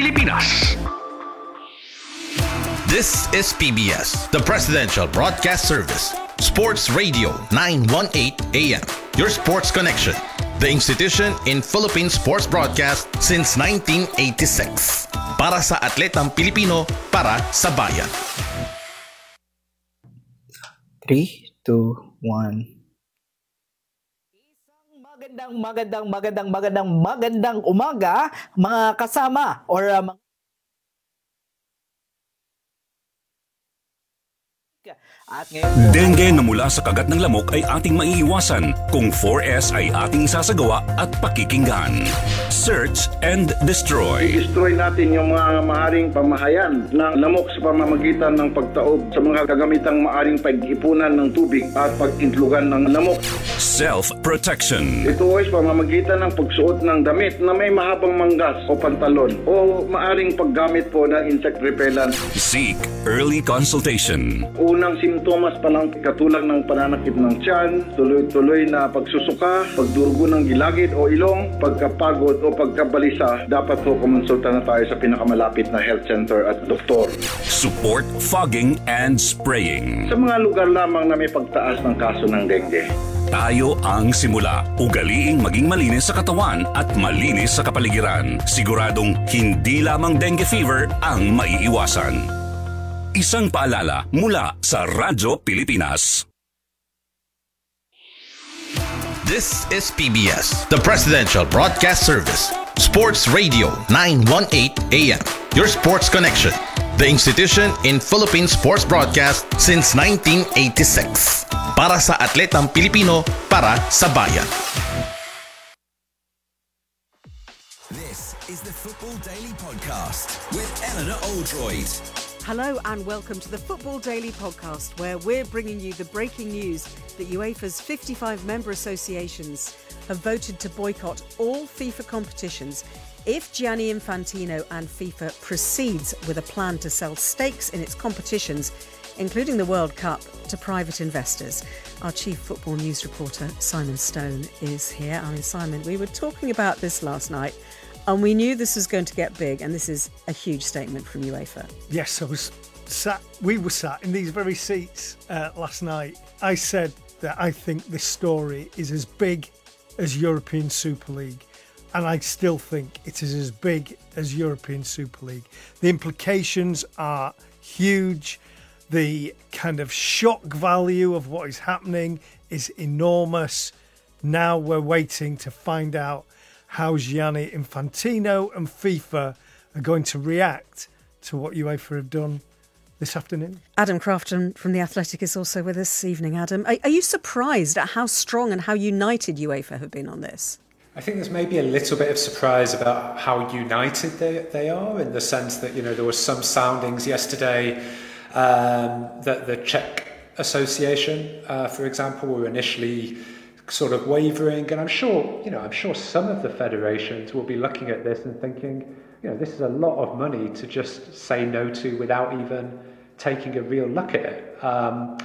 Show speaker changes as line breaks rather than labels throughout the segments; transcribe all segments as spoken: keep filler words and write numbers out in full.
Pilipinas.
This is P B S, the Presidential Broadcast Service. Sports Radio nine eighteen A M. Your sports connection. The institution in Philippine sports broadcast since nineteen eighty-six. Para sa atletang Pilipino, para sa bayan.
three, two, one.
Magandang, magandang, magandang, magandang, magandang umaga, mga kasama or uh, mga At ngayon,
Dengue na mula sa kagat ng lamok ay ating maiiwasan kung four S ay ating isasagawa at pakikinggan. Search and destroy.
Destroy natin yung mga maaring pamahayan ng lamok sa pamamagitan ng pagtaob sa mga gagamitang maaring pag-ipunan ng tubig at pag-intlugan ng lamok.
Self-protection.
Ito ay sa pamamagitan ng pagsuot ng damit na may mahabang manggas o pantalon o maaring paggamit po ng insect repellent.
Seek early consultation.
Unang simptomas pa lang katulad ng pananakit ng tiyan, tuloy-tuloy na pagsusuka, pagdurugo ng gilagid o ilong, pagkapagod o pagkabalisa, dapat po kumonsulta na tayo sa pinakamalapit na health center at doktor.
Support fogging and spraying.
Sa mga lugar lamang na may pagtaas ng kaso ng dengue.
Tayo ang simula. Ugaliing maging malinis sa katawan at malinis sa kapaligiran. Siguradong hindi lamang dengue fever ang maiiwasan. Isang paalala mula sa Radyo Pilipinas.
This is P B S, the Presidential Broadcast Service. Sports Radio nine eighteen A M. Your sports connection. The institution in Philippine sports broadcast since nineteen eighty-six. Para sa atletang Pilipino, para sa bayan.
This is the Football Daily Podcast with Eleanor Oldroyd.
Hello and welcome to the Football Daily Podcast, where we're bringing you the breaking news that UEFA's fifty-five member associations have voted to boycott all FIFA competitions if Gianni Infantino and FIFA proceeds with a plan to sell stakes in its competitions, including the World Cup, to private investors. Our chief football news reporter, Simon Stone, is here. I mean, Simon, we were talking about this last night, and we knew this was going to get big, and this is a huge statement from UEFA.
Yes, I was sat. We were sat in these very seats uh, last night. I said that I think this story is as big as European Super League, and I still think it is as big as European Super League. The implications are huge. The kind of shock value of what is happening is enormous. Now we're waiting to find out how Gianni Infantino and FIFA are going to react to what UEFA have done this afternoon.
Adam Crafton from The Athletic is also with us this evening. Adam, are, are you surprised at how strong and how united UEFA have been on this?
I think there's maybe a little bit of surprise about how united they, they are, in the sense that, you know, there were some soundings yesterday um, that the Czech Association, uh, for example, were initially sort of wavering, and I'm sure, you know, I'm sure some of the federations will be looking at this and thinking, you know, this is a lot of money to just say no to without even taking a real look at it. Um,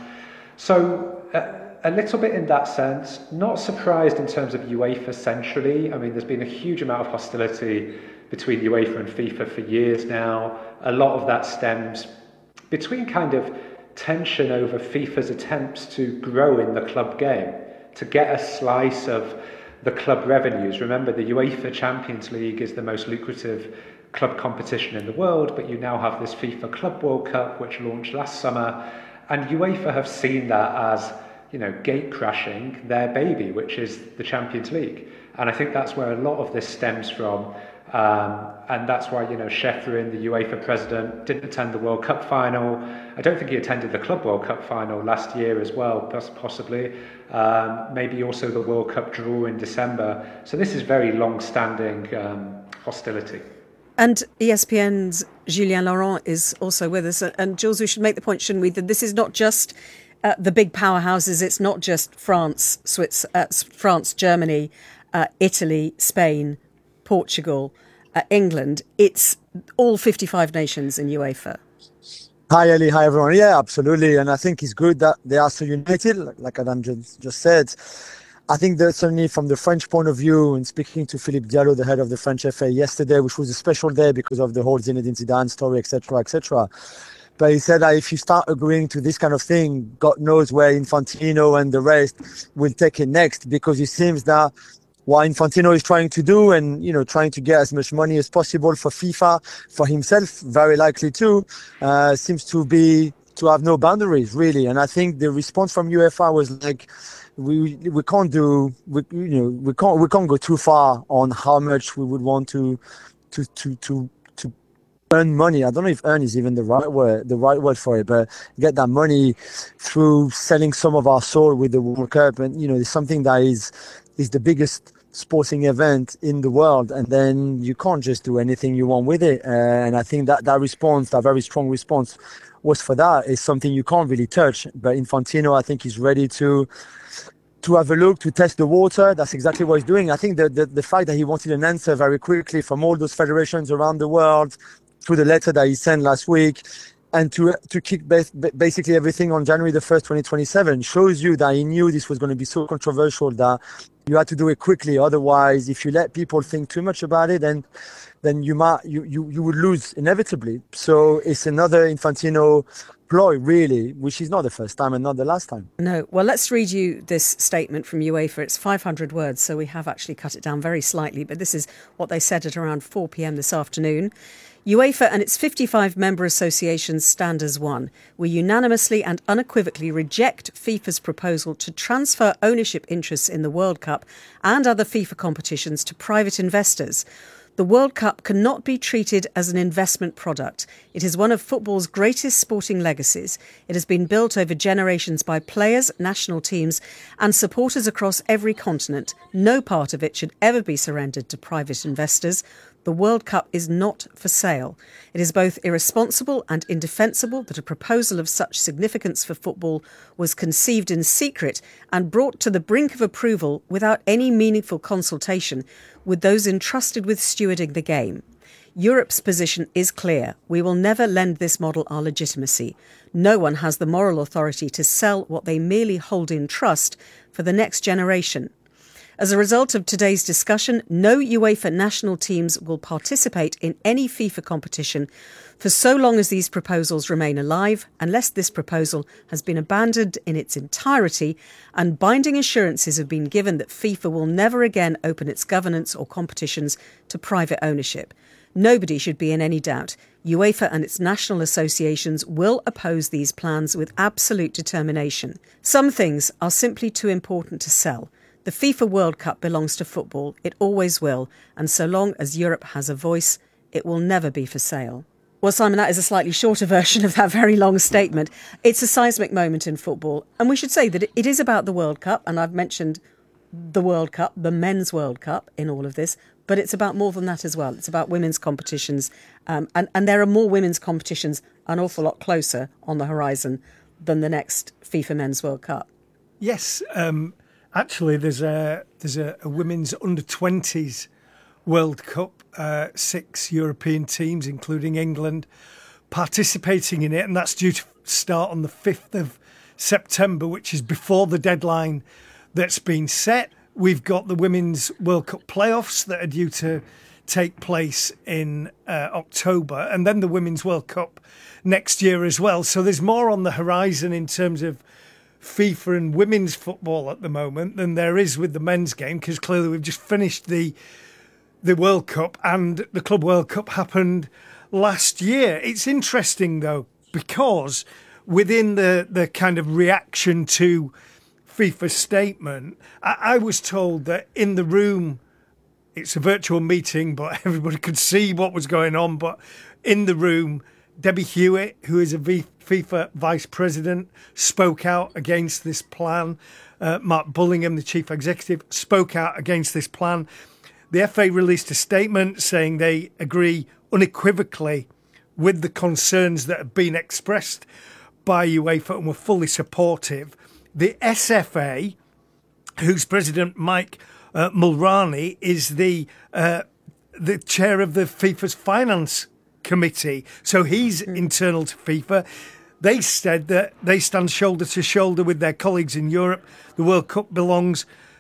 so uh, a little bit in that sense, not surprised in terms of UEFA centrally. I mean, there's been a huge amount of hostility between UEFA and FIFA for years now. A lot of that stems between kind of tension over FIFA's attempts to grow in the club game, to get a slice of the club revenues. Remember, the UEFA Champions League is the most lucrative club competition in the world, but you now have this FIFA Club World Cup, which launched last summer, and UEFA have seen that as, you know, gate crashing their baby, which is the Champions League. And I think that's where a lot of this stems from. Um, and that's why, you know, Sheffield, the UEFA president, didn't attend the World Cup final. I don't think he attended the Club World Cup final last year as well, possibly. Um, maybe also the World Cup draw in December. So this is very long-standing um, hostility.
And E S P N's Julien Laurent is also with us. And Jules, we should make the point, shouldn't we, that this is not just uh, the big powerhouses. It's not just France, Swiss, uh, France, Germany, uh, Italy, Spain, Portugal, uh, England. It's all fifty-five nations in UEFA.
Hi, Ellie. Hi, everyone. Yeah, absolutely. And I think it's good that they are so united, like, like Adam just, just said. I think that certainly from the French point of view, and speaking to Philippe Diallo, the head of the French F A yesterday, which was a special day because of the whole Zinedine Zidane story, et cetera, et cetera. But he said that if you start agreeing to this kind of thing, God knows where Infantino and the rest will take it next, because it seems that what Infantino is trying to do and, you know, trying to get as much money as possible for FIFA, for himself, very likely too, uh, seems to be to have no boundaries, really. And I think the response from UEFA was like, we we can't do, we, you know, we can't we can't go too far on how much we would want to to to to to earn money. I don't know if earn is even the right word, the right word for it, but get that money through selling some of our soul with the World Cup. And, you know, it's something that is is the biggest sporting event in the world, and then you can't just do anything you want with it. Uh, and I think that that response, that very strong response, was for that. Is something you can't really touch. But Infantino, I think, is ready to to have a look, to test the water. That's exactly what he's doing. I think that the, the fact that he wanted an answer very quickly from all those federations around the world through the letter that he sent last week, and to to kick bas- basically everything on January the first, twenty twenty-seven, shows you that he knew this was going to be so controversial that you had to do it quickly. Otherwise, if you let people think too much about it, then then you might you you, you would lose inevitably. So it's another Infantino ploy, really, which is not the first time and not the last time.
No. Well, let's read you this statement from UEFA. It's five hundred words, so we have actually cut it down very slightly. But this is what they said at around four p.m. this afternoon. UEFA and its fifty-five member associations stand as one. We unanimously and unequivocally reject FIFA's proposal to transfer ownership interests in the World Cup and other FIFA competitions to private investors. The World Cup cannot be treated as an investment product. It is one of football's greatest sporting legacies. It has been built over generations by players, national teams and supporters across every continent. No part of it should ever be surrendered to private investors. The World Cup is not for sale. It is both irresponsible and indefensible that a proposal of such significance for football was conceived in secret and brought to the brink of approval without any meaningful consultation with those entrusted with stewarding the game. Europe's position is clear. We will never lend this model our legitimacy. No one has the moral authority to sell what they merely hold in trust for the next generation. As a result of today's discussion, no UEFA national teams will participate in any FIFA competition for so long as these proposals remain alive, unless this proposal has been abandoned in its entirety and binding assurances have been given that FIFA will never again open its governance or competitions to private ownership. Nobody should be in any doubt. UEFA and its national associations will oppose these plans with absolute determination. Some things are simply too important to sell. The FIFA World Cup belongs to football. It always will. And so long as Europe has a voice, it will never be for sale. Well, Simon, that is a slightly shorter version of that very long statement. It's a seismic moment in football. And we should say that it is about the World Cup. And I've mentioned the World Cup, the Men's World Cup in all of this. But it's about more than that as well. It's about women's competitions. Um, and, and there are more women's competitions an awful lot closer on the horizon than the next FIFA Men's World Cup.
Yes, um Actually, there's a there's a, a women's under twenties World Cup, uh, six European teams, including England, participating in it, and that's due to start on the fifth of September, which is before the deadline that's been set. We've got the Women's World Cup playoffs that are due to take place in uh, October, and then the Women's World Cup next year as well. So there's more on the horizon in terms of FIFA and women's football at the moment than there is with the men's game, because clearly we've just finished the the World Cup and the Club World Cup happened last year. It's interesting though, because within the, the kind of reaction to FIFA's statement, I, I was told that in the room, it's a virtual meeting, but everybody could see what was going on, but in the room, Debbie Hewitt, who is a FIFA vice president, spoke out against this plan. Uh, Mark Bullingham, the chief executive, spoke out against this plan. The F A released a statement saying they agree unequivocally with the concerns that have been expressed by UEFA and were fully supportive. The S F A, whose president Mike uh, Mulroney is the uh, the chair of the FIFA's finance committee, so he's internal to FIFA. They said that they stand shoulder to shoulder with their colleagues in Europe. The World Cup belongs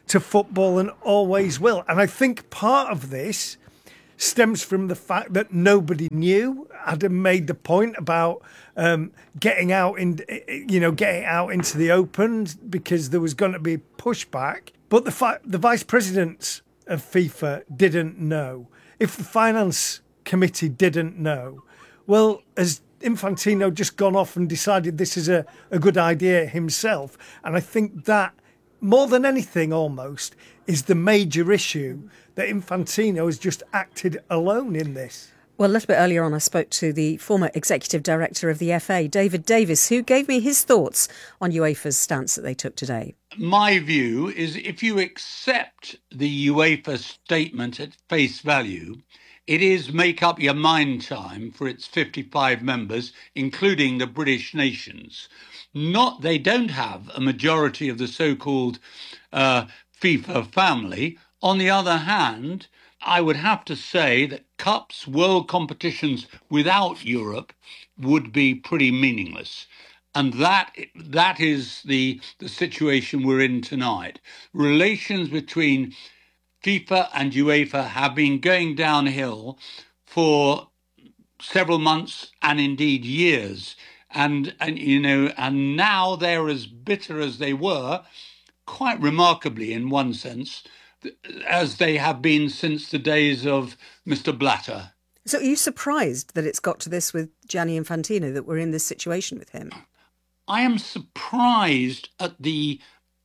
to football and always will. And I think part of this stems from the fact that nobody knew. Adam made the point about um, getting out in, you know, getting out into the open because there was going to be pushback. But the fa- the vice presidents of FIFA didn't know. If the finance committee didn't know, well, has Infantino just gone off and decided this is a, a good idea himself? And I think that, more than anything almost, is the major issue, that Infantino has just acted alone in this.
Well, a little bit earlier on, I spoke to the former executive director of the F A, David Davis, who gave me his thoughts on UEFA's stance that they took today.
My view is if you accept the UEFA statement at face value, it is make up your mind time for its fifty-five members, including the British nations. Not, they don't have a majority of the so-called uh, FIFA family. On the other hand, I would have to say that cups, world competitions without Europe would be pretty meaningless. And that that is the, the situation we're in tonight. Relations between FIFA and UEFA have been going downhill for several months and indeed years. And, and you know, and now they're as bitter as they were, quite remarkably in one sense, as they have been since the days of Mister Blatter.
So are you surprised that it's got to this with Gianni Infantino, that we're in this situation with him?
I am surprised at the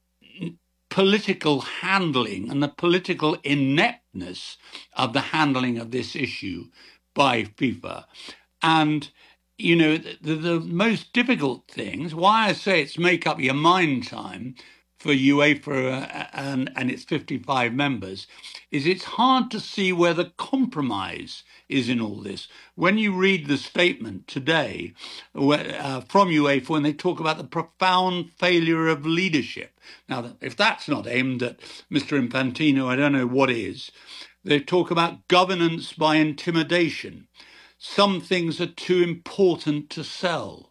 political handling and the political ineptness of the handling of this issue by FIFA. And, you know, the, the most difficult things, why I say it's make up your mind time for UEFA and, and its fifty-five members, is it's hard to see where the compromise is in all this. When you read the statement today uh, from UEFA, when they talk about the profound failure of leadership. Now, if that's not aimed at Mister Infantino, I don't know what is. They talk about governance by intimidation. Some things are too important to sell.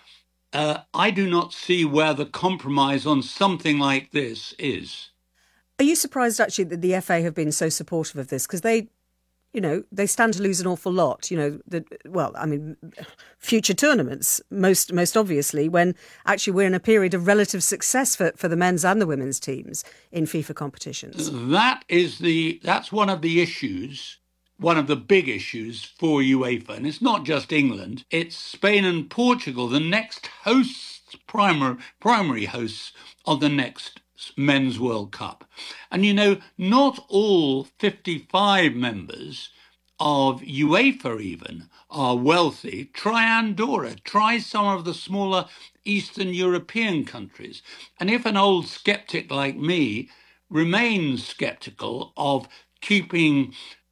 Uh, I do not see where the compromise on something like this is.
Are you surprised, actually, that the F A have been so supportive of this? Because they, you know, they stand to lose an awful lot. You know, the, well, I mean, future tournaments, most most obviously, when actually we're in a period of relative success for, for the men's and the women's teams in FIFA competitions.
That is the, that's one of the issues, one of the big issues for UEFA. And it's not just England, it's Spain and Portugal, the next hosts, primary, primary hosts of the next Men's World Cup. And, you know, not all fifty-five members of UEFA even are wealthy. Try Andorra, try some of the smaller Eastern European countries. And if an old skeptic like me remains skeptical of keeping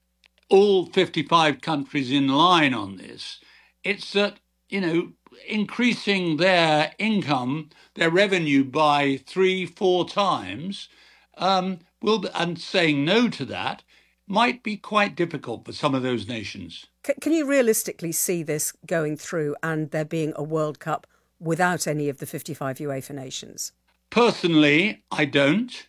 all fifty-five countries in line on this, it's that, you know, increasing their income, their revenue by three, four times, um, will be, and saying no to that might be quite difficult for some of those nations.
C- can you realistically see this going through and there being a World Cup without any of the fifty-five UEFA nations?
Personally, I don't.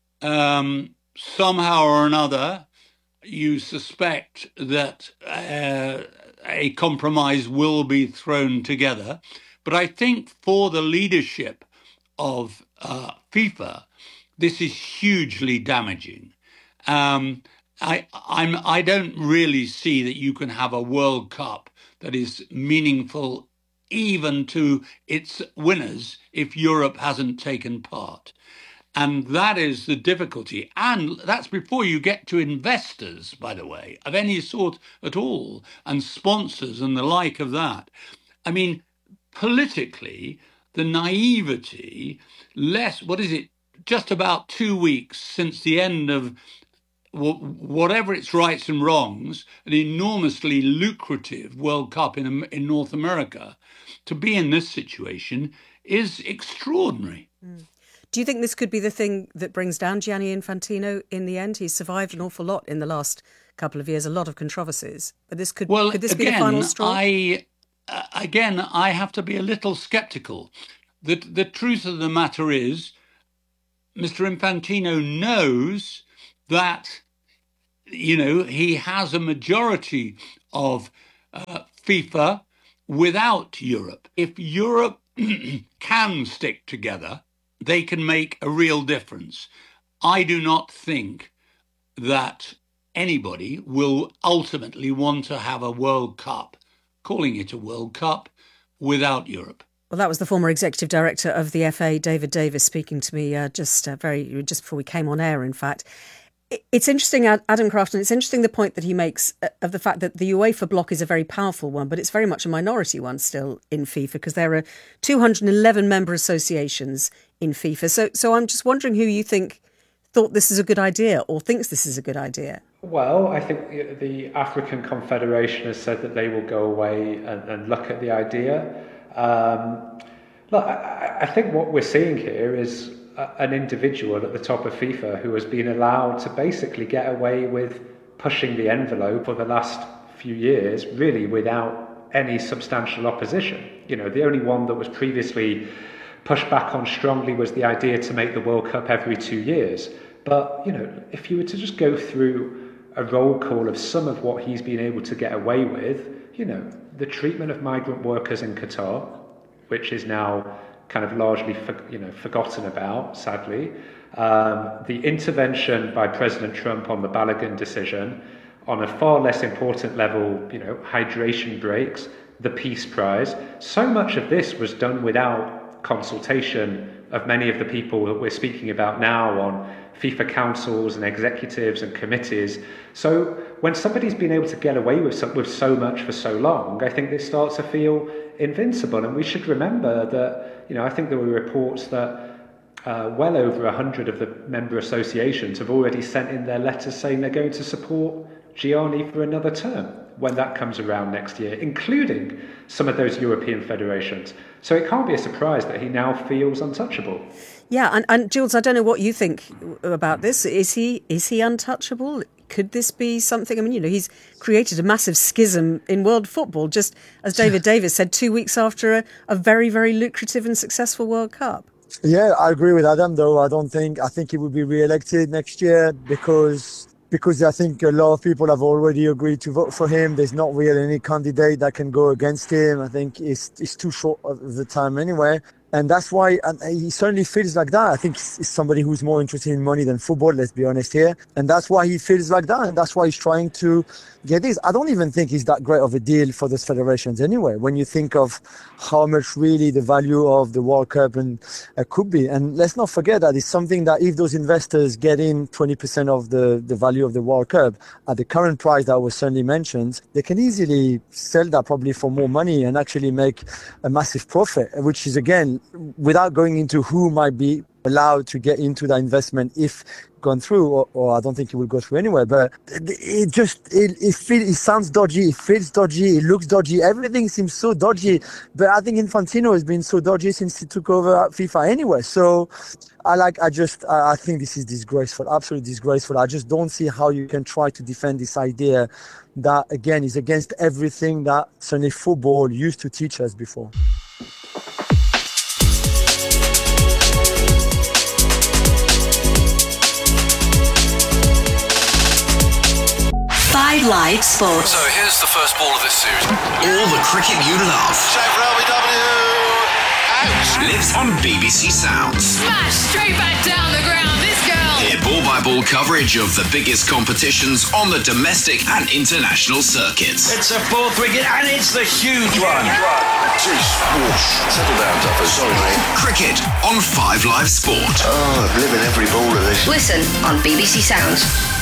Um, somehow or another, you suspect that uh, a compromise will be thrown together. But I think for the leadership of uh, FIFA, this is hugely damaging. Um, I, I'm, I don't really see that you can have a World Cup that is meaningful even to its winners if Europe hasn't taken part. And that is the difficulty. And that's before you get to investors, by the way, of any sort at all, and sponsors and the like of that. I mean, politically, the naivety, less, what is it, just about two weeks since the end of whatever its rights and wrongs, an enormously lucrative World Cup in, in North America, to be in this situation is extraordinary.
Mm. Do you think this could be the thing that brings down Gianni Infantino in the end? He's survived an awful lot in the last couple of years, a lot of controversies. But this could,
well,
could this
again,
be the final straw?
I, uh, again, I have to be a little sceptical. The, the truth of the matter is, Mister Infantino knows that, you know, he has a majority of uh, FIFA without Europe. If Europe can stick together, they can make a real difference. I do not think that anybody will ultimately want to have a World Cup, calling it a World Cup, without Europe.
Well, that was the former executive director of the F A, David Davis, speaking to me uh, just uh, very just before we came on air, in fact. It's interesting, Adam Crafton, it's interesting the point that he makes of the fact that the UEFA bloc is a very powerful one, but it's very much a minority one still in FIFA, because there are two hundred eleven member associations in FIFA. So, so I'm just wondering who you think thought this is a good idea or thinks this is a good idea.
Well, I think the African Confederation has said that they will go away and, and look at the idea. Um, look, I, I think what we're seeing here is a, an individual at the top of FIFA who has been allowed to basically get away with pushing the envelope for the last few years, really without any substantial opposition. You know, the only one that was previously pushed back on strongly was the idea to make the World Cup every two years. But, you know, if you were to just go through a roll call of some of what he's been able to get away with, you know, the treatment of migrant workers in Qatar, which is now kind of largely, for, you know, forgotten about, sadly. Um, the intervention by President Trump on the Balogun decision, on a far less important level, you know, hydration breaks, the Peace Prize. So much of this was done without consultation of many of the people that we're speaking about now on FIFA councils and executives and committees. So when somebody's been able to get away with so, with so much for so long, I think this starts to feel invincible. And we should remember that, you know, I think there were reports that uh, well over one hundred of the member associations have already sent in their letters saying they're going to support Gianni for another term when that comes around next year, including some of those European federations. So it can't be a surprise that he now feels untouchable.
Yeah, and, and Jules, I don't know what you think about this. Is he is he untouchable? Could this be something? I mean, you know, he's created a massive schism in world football, just as David Davis said, two weeks after a, a very, very lucrative and successful World Cup.
Yeah, I agree with Adam, though. I don't think, I think he will be re-elected next year because... because I think a lot of people have already agreed to vote for him. There's not really any candidate that can go against him. I think it's, it's too short of the time anyway. And that's why and he certainly feels like that. I think he's somebody who's more interested in money than football, let's be honest here. And that's why he feels like that. And that's why he's trying to get this. I don't even think it's that great of a deal for those federations anyway, when you think of how much really the value of the World Cup and uh, could be. And let's not forget that it's something that if those investors get in twenty percent of the, the value of the World Cup at the current price that was certainly mentioned, they can easily sell that probably for more money and actually make a massive profit, which is, again, without going into who might be allowed to get into that investment if gone through, or, or I don't think it will go through anyway, but it just, it, it, feel, it sounds dodgy, it feels dodgy, it looks dodgy, everything seems so dodgy, but I think Infantino has been so dodgy since he took over FIFA anyway, so I like, I just, I, I think this is disgraceful, absolutely disgraceful. I just don't see how you can try to defend this idea that, again, is against everything that certainly football used to teach us before.
Five Live Sports.
So here's the first ball of this series. All the cricket you love.
Shave for L B W. Out.
Lives on B B C Sounds.
Smash straight back down the ground. This girl.
Hear ball-by-ball coverage of the biggest competitions on the domestic and international circuits.
It's a fourth wicket and it's the huge one. Jeez, whoosh. Settle down, Duffers. Sorry, mate.
Cricket on Five Live Sport.
Oh, I'm living every ball of this.
Listen on B B C Sounds.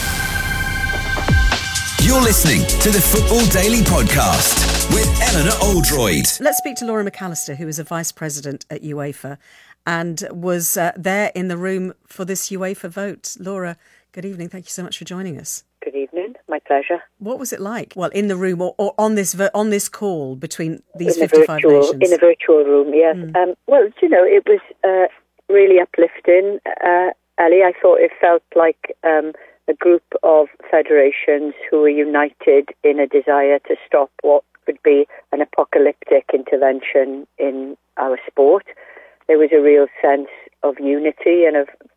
You're listening to the Football Daily Podcast with Eleanor Oldroyd.
Let's speak to Laura McAllister, who is a vice president at UEFA and was uh, there in the room for this UEFA vote. Laura, good evening. Thank you so much for joining us.
Good evening. My pleasure.
What was it like? Well, in the room or, or on this on this call between these
in
fifty-five
virtual,
nations?
In a virtual room, yes. Mm. Um, well, you know, it was uh, really uplifting. Uh, Ellie, I thought it felt like Um, a group of federations who were united in a desire to stop what could be an apocalyptic intervention in our sport. There was a real sense of unity and of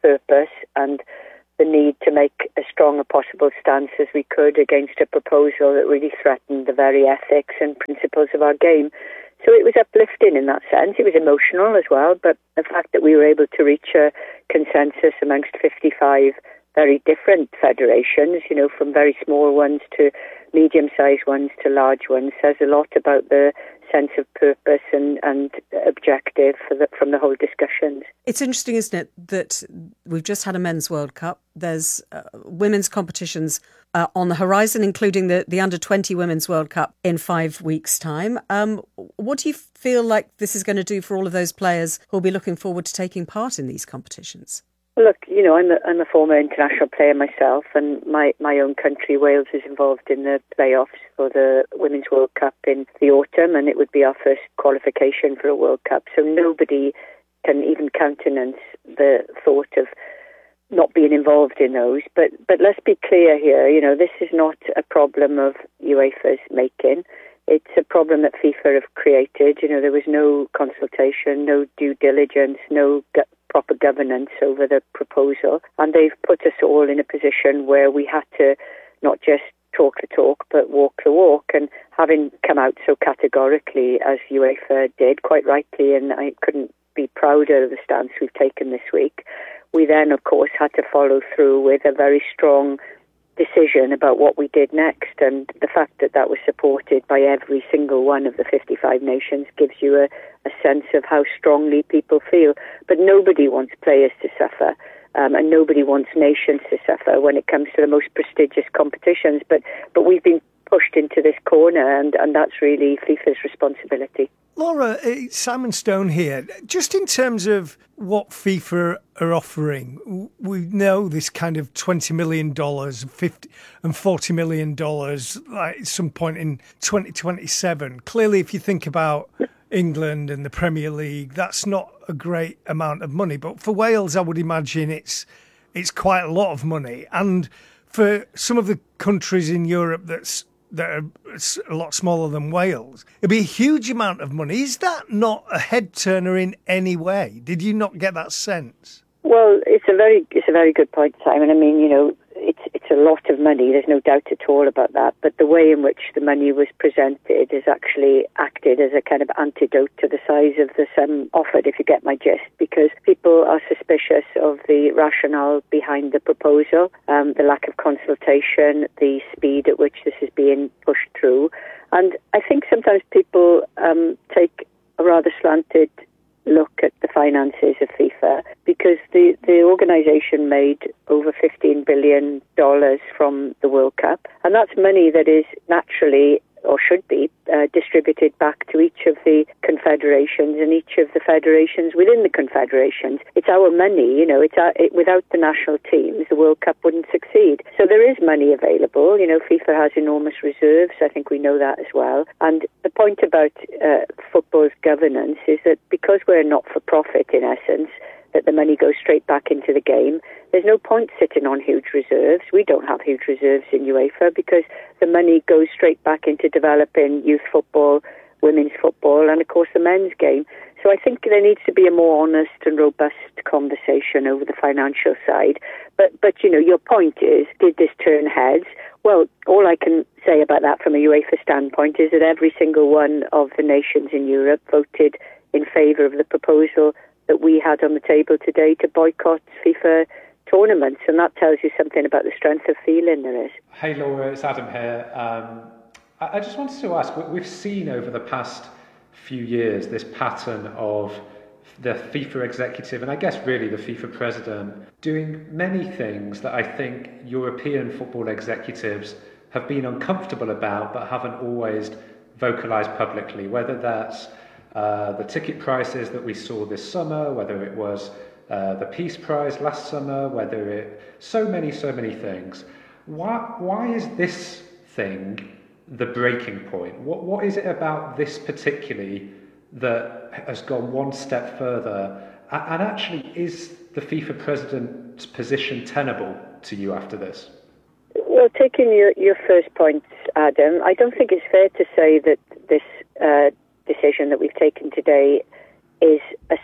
purpose and the need to make as strong a possible stance as we could against a proposal that really threatened the very ethics and principles of our game. So it was uplifting in that sense. It was emotional as well, but the fact that we were able to reach a consensus amongst fifty-five very different federations, you know, from very small ones to medium-sized ones to large ones, says a lot about the sense of purpose and, and objective for the, from the whole discussions.
It's interesting, isn't it, that we've just had a Men's World Cup. There's uh, women's competitions uh, on the horizon, including the, the under twenty Women's World Cup in five weeks' time. Um, what do you feel like this is going to do for all of those players who will be looking forward to taking part in these competitions?
Look, you know, I'm a, I'm a former international player myself, and my, my own country, Wales, is involved in the playoffs for the Women's World Cup in the autumn, and it would be our first qualification for a World Cup. So nobody can even countenance the thought of not being involved in those. But but let's be clear here, you know, this is not a problem of UEFA's making. It's a problem that FIFA have created. You know, there was no consultation, no due diligence, no gu- proper governance over the proposal. And they've put us all in a position where we had to not just talk the talk, but walk the walk. And having come out so categorically as UEFA did, quite rightly, and I couldn't be prouder of the stance we've taken this week, we then, of course, had to follow through with a very strong decision about what we did next, and the fact that that was supported by every single one of the fifty-five nations gives you a, a sense of how strongly people feel. But nobody wants players to suffer, um, and nobody wants nations to suffer when it comes to the most prestigious competitions. But but we've been pushed into this corner, and, and that's really FIFA's responsibility.
Laura, it's Simon Stone here. Just in terms of what FIFA are offering, we know this kind of twenty million dollars, fifty and forty million dollars like at some point in twenty twenty-seven. Clearly, if you think about England and the Premier League, that's not a great amount of money. But for Wales, I would imagine it's it's quite a lot of money. And for some of the countries in Europe that's that are a lot smaller than Wales, it'd be a huge amount of money. Is that not a head turner in any way? Did you not get that sense?
Well, it's a very it's a very good point, Simon. I mean, you know, it's it's a lot of money. There's no doubt at all about that. But the way in which the money was presented has actually acted as a kind of antidote to the size of the sum offered, if you get my gist, because people are suspicious of the rationale behind the proposal, um, the lack of consultation, the speed at which this is being pushed through. And I think sometimes people um, take a rather slanted look at the finances of FIFA, because the, the organisation made over fifteen billion dollars from the World Cup, and that's money that is naturally, or should be, uh, distributed back to each of the confederations and each of the federations within the confederations. It's our money, you know, it's our, it, without the national teams, the World Cup wouldn't succeed. So there is money available. You know, FIFA has enormous reserves. I think we know that as well. And the point about uh, football's governance is that because we're not-for-profit, in essence, that the money goes straight back into the game. There's no point sitting on huge reserves. We don't have huge reserves in UEFA because the money goes straight back into developing youth football, women's football, and of course the men's game. So I think there needs to be a more honest and robust conversation over the financial side. But, but you know, your point is, did this turn heads? Well, all I can say about that from a UEFA standpoint is that every single one of the nations in Europe voted in favour of the proposal that we had on the table today to boycott FIFA tournaments, and that tells you something about the strength of feeling there is.
Hey Laura, it's Adam here. Um, I, I just wanted to ask, we've seen over the past few years this pattern of the FIFA executive, and I guess really the FIFA president, doing many things that I think European football executives have been uncomfortable about but haven't always vocalised publicly, whether that's Uh, the ticket prices that we saw this summer, whether it was uh, the Peace Prize last summer, whether it... So many, so many things. Why, why is this thing the breaking point? What, what is it about this particularly that has gone one step further? And actually, is the FIFA president's position tenable to you after this?
Well, taking your, your first point, Adam, I don't think it's fair to say that this... Uh, decision that we've taken today is a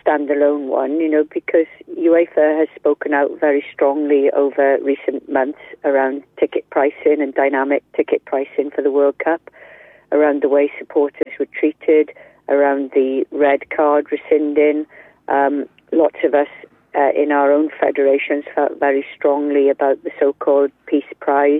standalone one, you know, because UEFA has spoken out very strongly over recent months around ticket pricing and dynamic ticket pricing for the World Cup, around the way supporters were treated, around the red card rescinding. Um, lots of us uh, in our own federations felt very strongly about the so-called Peace Prize.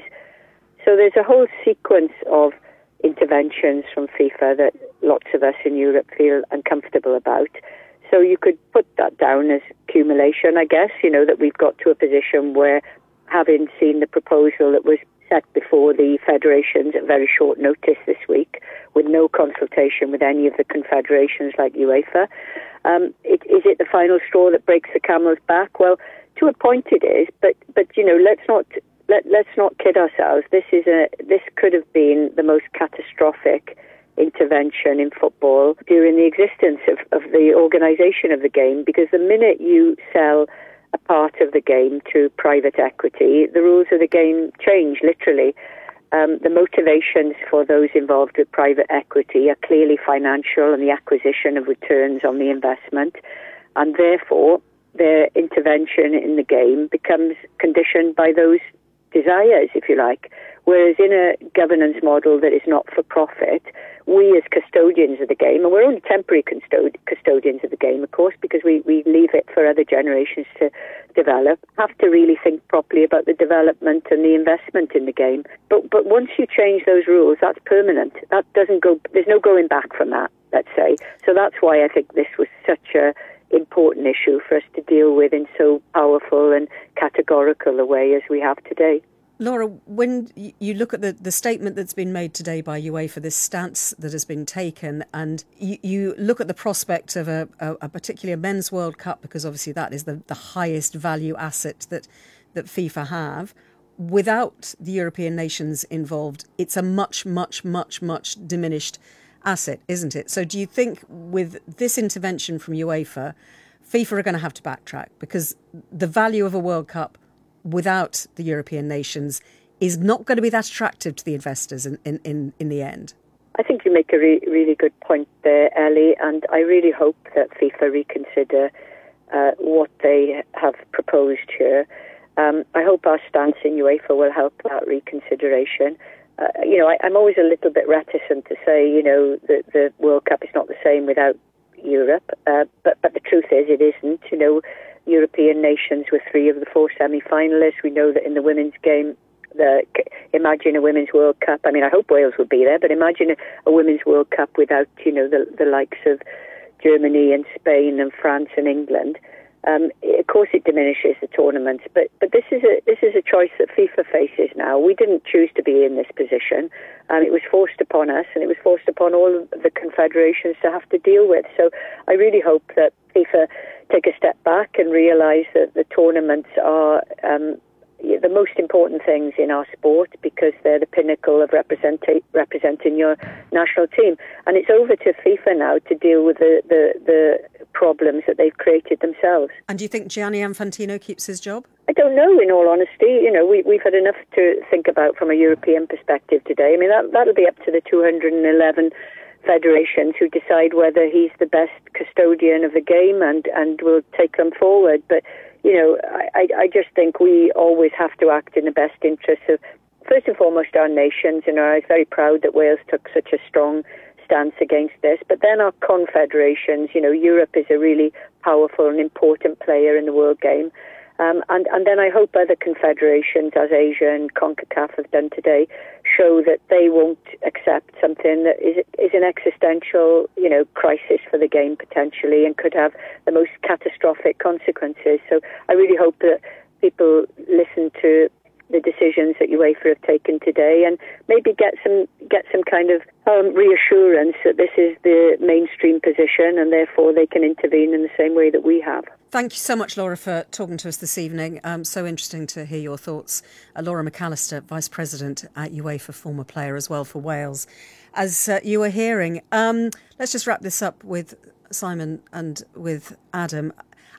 So there's a whole sequence of interventions from FIFA that lots of us in Europe feel uncomfortable about. So you could put that down as accumulation, I guess, you know, that we've got to a position where, having seen the proposal that was set before the federations at very short notice this week, with no consultation with any of the confederations like UEFA, um, it, is it the final straw that breaks the camel's back? Well, to a point it is, but, but you know, let's not let, let's not kid ourselves. This is a this could have been the most catastrophic intervention in football during the existence of, of the organisation of the game, because the minute you sell a part of the game to private equity, the rules of the game change, literally. Um, the motivations for those involved with private equity are clearly financial and the acquisition of returns on the investment, and therefore their intervention in the game becomes conditioned by those desires, if you like. Whereas in a governance model that is not for profit, we as custodians of the game, and we're only temporary custod- custodians of the game, of course, because we, we leave it for other generations to develop, have to really think properly about the development and the investment in the game. But but once you change those rules, that's permanent. That doesn't go. There's no going back from that, let's say. So that's why I think this was such a important issue for us to deal with in so powerful and categorical a way as we have today.
Laura, when you look at the, the statement that's been made today by UEFA, this stance that has been taken, and you, you look at the prospect of a, a, a particular Men's World Cup, because obviously that is the, the highest value asset that, that FIFA have, without the European nations involved, it's a much, much, much, much diminished asset, isn't it? So do you think with this intervention from UEFA, FIFA are going to have to backtrack, because the value of a World Cup without the European nations is not going to be that attractive to the investors in, in, in, in the end?
I think you make a re- really good point there, Ellie, and I really hope that FIFA reconsider uh, what they have proposed here. Um, I hope our stance in UEFA will help that reconsideration. Uh, you know, I, I'm always a little bit reticent to say, you know, that the World Cup is not the same without Europe, uh, but, but the truth is it isn't. You know, European nations were three of the four semi-finalists. We know that in the women's game, the, imagine a women's World Cup. I mean, I hope Wales would be there, but imagine a, a women's World Cup without, you know, the, the likes of Germany and Spain and France and England. Um, of course, it diminishes the tournaments, but but this is a this is a choice that FIFA faces now. We didn't choose to be in this position, and it was forced upon us, and it was forced upon all of the confederations to have to deal with. So I really hope that FIFA take a step back and realise that the tournaments are um, the most important things in our sport, because they're the pinnacle of representing representing your national team. And it's over to FIFA now to deal with the, the, the problems that they've created themselves.
And do you think Gianni Infantino keeps his job?
I don't know, in all honesty. You know, we, we've had enough to think about from a European perspective today. I mean, that, that'll be up to the two hundred eleven federations who decide whether he's the best custodian of the game and, and will take them forward. But you know, I, I just think we always have to act in the best interests of, first and foremost, our nations. And I was very proud that Wales took such a strong stance against this. But then our confederations, you know, Europe is a really powerful and important player in the world game. Um, and, and then I hope other confederations, as Asia and CONCACAF have done today, show that they won't accept something that is is an existential, you know, crisis for the game potentially, and could have the most catastrophic consequences. So I really hope that people listen to the decisions that UEFA have taken today, and maybe get some get some kind of um, reassurance that this is the mainstream position, and therefore they can intervene in the same way that we have.
Thank you so much, Laura, for talking to us this evening. Um, so interesting to hear your thoughts. Uh, Laura McAllister, Vice President at UEFA, former player as well for Wales. As uh, you were hearing, um, let's just wrap this up with Simon and with Adam.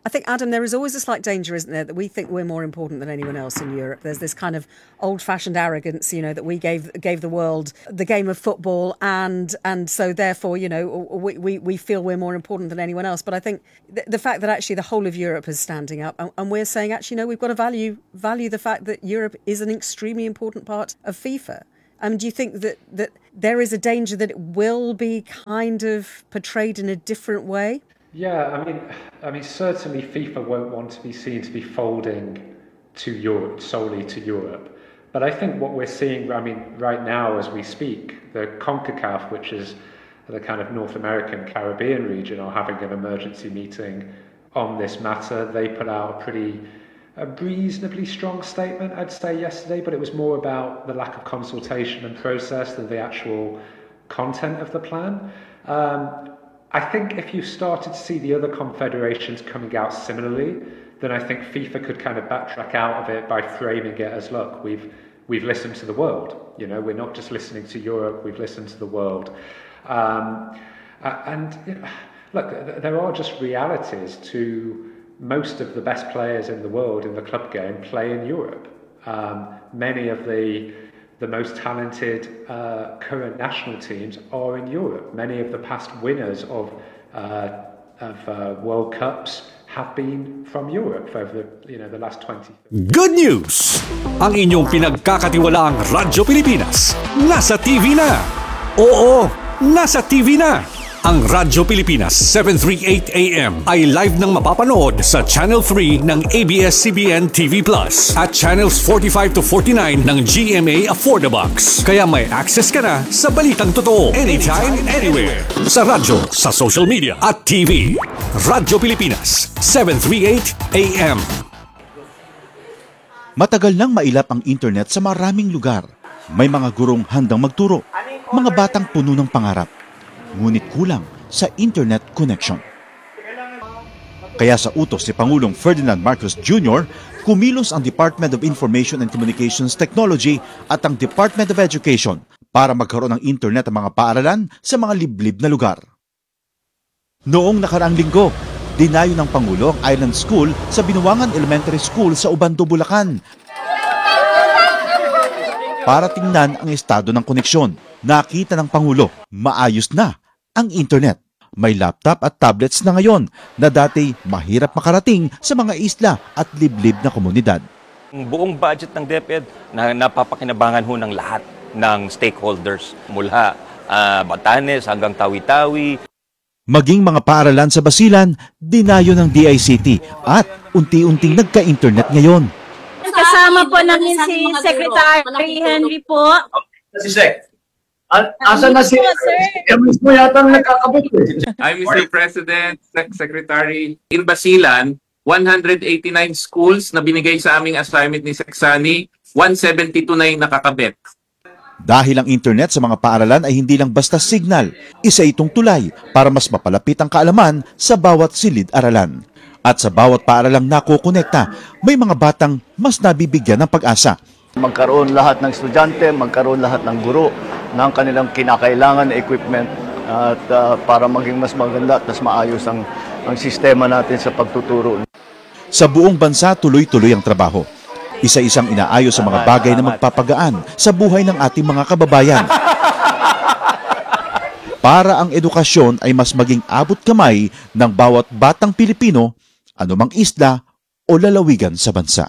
I think, Adam, there is always a slight danger, isn't there, that we think we're more important than anyone else in Europe. There's this kind of old-fashioned arrogance, you know, that we gave gave the world the game of football, and and so therefore, you know, we we, we feel we're more important than anyone else. But I think the, the fact that actually the whole of Europe is standing up, and, and we're saying, actually, no, we've got to value value the fact that Europe is an extremely important part of FIFA. Um, do you think that, that there is a danger that it will be kind of portrayed in a different way?
Yeah, I mean, I mean, certainly FIFA won't want to be seen to be folding to Europe, solely to Europe. But I think what we're seeing, I mean, right now as we speak, the CONCACAF, which is the kind of North American Caribbean region, are having an emergency meeting on this matter. They put out a pretty, a reasonably strong statement, I'd say, yesterday, but it was more about the lack of consultation and process than the actual content of the plan. Um, I think if you started to see the other confederations coming out similarly, then I think FIFA could kind of backtrack out of it by framing it as, look, we've we've listened to the world. You know, we're not just listening to Europe, we've listened to the world. Um, and, you know, look, there are just realities to most of the best players in the world in the club game play in Europe. Um, many of the the most talented uh, current national teams are in Europe. Many of the past winners of uh, of uh, World Cups have been from Europe over the, you know, the last twenty.
Good news! Ang inyong pinagkakatiwalaang Radyo Pilipinas nasa T V na. Oo, nasa T V na. Ang Radyo Pilipinas seven thirty-eight A M ay live nang mapapanood sa Channel three ng A B S C B N T V Plus at Channels forty-five to forty-nine ng G M A Affordabox. Kaya may access ka na sa balitang totoo anytime, anywhere. Sa radyo, sa social media at T V. Radyo Pilipinas seven thirty-eight A M.
Matagal nang mailap ang internet sa maraming lugar. May mga gurong handang magturo, mga batang puno ng pangarap. Ngunit kulang sa internet connection. Kaya sa utos ni Pangulong Ferdinand Marcos Junior, kumilos ang Department of Information and Communications Technology at ang Department of Education para magkaroon ng internet ang mga paaralan sa mga liblib na lugar. Noong nakaraang linggo, dinayo ng Pangulo ang Island School sa Binuangan Elementary School sa Ubando, Bulacan para tingnan ang estado ng koneksyon. Nakita ng Pangulo, maayos na ang internet. May laptop at tablets na ngayon na dati mahirap makarating sa mga isla at liblib na komunidad.
Ang buong budget ng DepEd na napapakinabangan ho ng lahat ng stakeholders mula uh, Batanes hanggang Tawi-Tawi.
Maging mga paaralan sa Basilan, dinayo ng D I C T at unti-unting nagka-internet ngayon.
Kasama po namin si Secretary Henry po.
Si Sec. Asa na si... Eh, mismo yata ang nagkakabot eh.
I'm Mister President, Sec Secretary. In Basilan, one hundred eighty-nine schools na binigay sa aming assignment ni Sec Sani, one seventy-two na yung nakakabit.
Dahil ang internet sa mga paaralan ay hindi lang basta signal, isa itong tulay para mas mapalapit ang kaalaman sa bawat silid-aralan. At sa bawat paaralang nakokonekta, may mga batang mas nabibigyan ng pag-asa.
Magkaroon lahat ng estudyante, magkaroon lahat ng guro ng kanilang kinakailangan na equipment at uh, para maging mas maganda at mas maayos ang, ang sistema natin sa pagtuturo.
Sa buong bansa, tuloy-tuloy ang trabaho. Isa-isang inaayos sa mga bagay na magpapagaan sa buhay ng ating mga kababayan. Para ang edukasyon ay mas maging abot kamay ng bawat batang Pilipino, anumang isla o lalawigan sa bansa.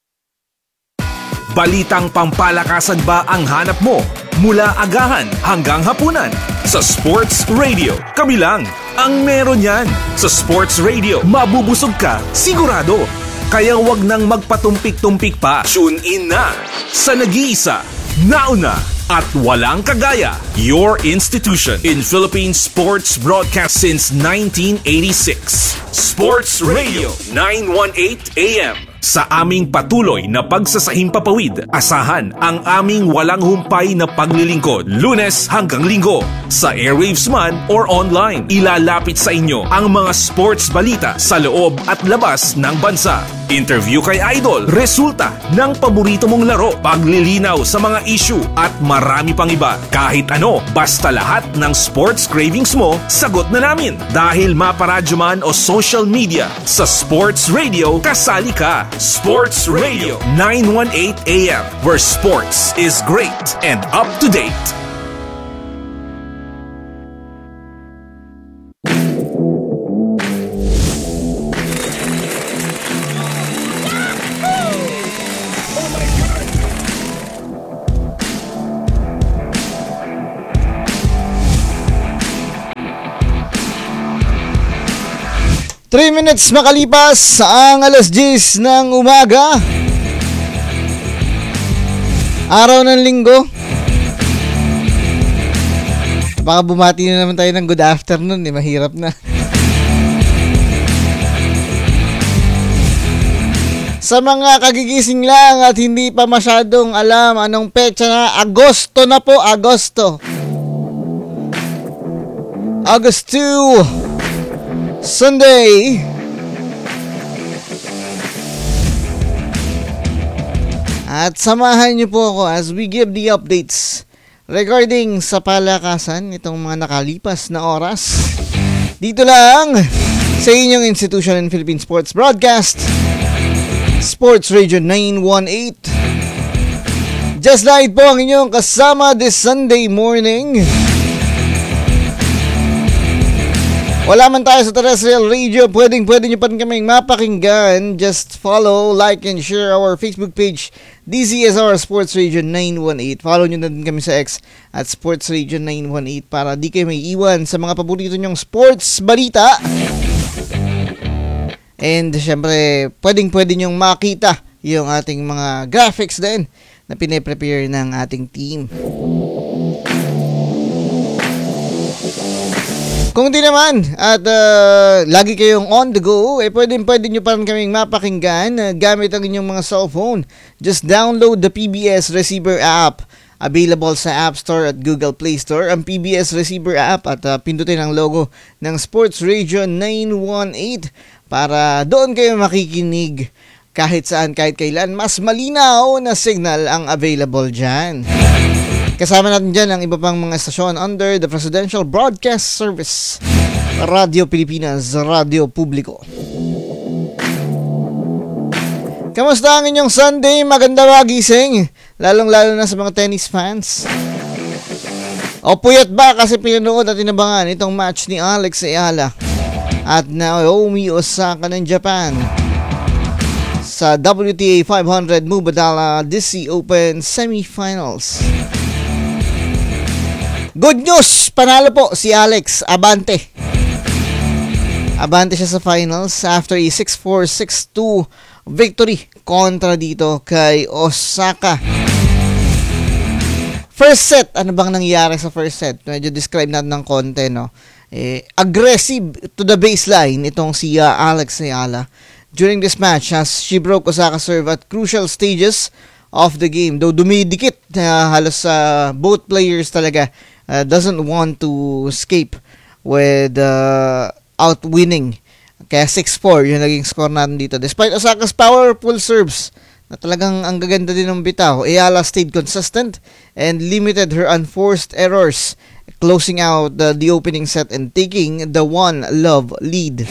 Balitang pampalakasan ba ang hanap mo? Mula agahan hanggang hapunan. Sa Sports Radio, kami lang ang meron yan. Sa Sports Radio, mabubusog ka, sigurado. Kaya wag nang magpatumpik-tumpik pa. Tune in na sa nag-iisa, nauna at walang kagaya. Your institution in Philippine sports broadcast since nineteen eighty-six. Sports Radio nine eighteen A M. Sa aming patuloy na pagsasahimpapawid, asahan ang aming walang humpay na paglilingkod, Lunes hanggang Linggo. Sa airwaves man or online, ilalapit sa inyo ang mga sports balita sa loob at labas ng bansa. Interview kay Idol, resulta ng paborito mong laro, paglilinaw sa mga issue at marami pang iba. Kahit ano, basta lahat ng sports cravings mo, sagot na namin. Dahil maparadyo man o social media, sa Sports Radio, kasali ka. Sports Radio nine eighteen A M, where sports is great and up to date.
three minutes makalipas ang alas diyes ng umaga. Araw ng Linggo. Baka bumati na naman tayo ng good afternoon, eh, mahirap na. Sa mga kagigising lang at hindi pa masyadong alam anong petsa na, Agosto na po, Agosto. August two. Sunday. At samahan niyo po ako as we give the updates regarding sa palakasan itong mga nakalipas na oras. Dito lang sa inyong institution in Philippine Sports Broadcast, Sports Radio nine eighteen. Just Light po ang inyong kasama this Sunday morning. Wala man tayo sa terrestrial radio, pwedeng pwede nyo pa rin kaming mapakinggan. Just follow, like, and share our Facebook page, D Z S R Sports Radio nine eighteen. Follow nyo na din kami sa X at Sports Radio nine eighteen para di kayo may iwan sa mga paborito nyong sports balita. And syempre, pwedeng pwede nyong makita yung ating mga graphics din na pine-prepare ng ating team. Kung di naman at uh, lagi kayong on the go, eh pwede pwede nyo pa rin kaming mapakinggan uh, gamit ang inyong mga cellphone. Just download the P B S Receiver app. Available sa App Store at Google Play Store ang P B S Receiver app at uh, pindutin ang logo ng Sports Radio nine eighteen para doon kayo makikinig kahit saan, kahit kailan. Mas malinaw na signal ang available dyan. Kasama natin dyan ang iba pang mga estasyon under the Presidential Broadcast Service, Radio Pilipinas, Radio Publiko. Kamusta ang inyong Sunday? Maganda ba gising? Lalong-lalo na sa mga tennis fans. O puyat ba kasi pinanood at inabangan itong match ni Alex Ayala at Naomi Osaka ng Japan sa W T A five hundred Mubadala D C Open Semifinals. Good news! Panalo po si Alex. Abante. Abante siya sa finals after a six four, six two victory kontra dito kay Osaka. First set, ano bang nangyari sa first set? Medyo describe natin ng konti, no? Eh, aggressive to the baseline itong si uh, Alex Ayala during this match as she broke Osaka serve at crucial stages of the game. Though dumidikit uh, halos uh, both players talaga. Uh, doesn't want to escape with uh, outwinning. Kaya six four yung naging score natin dito. Despite Osaka's powerful serves na talagang ang gaganda din ng bitaw, Ayala stayed consistent and limited her unforced errors, closing out uh, the opening set and taking the one love lead.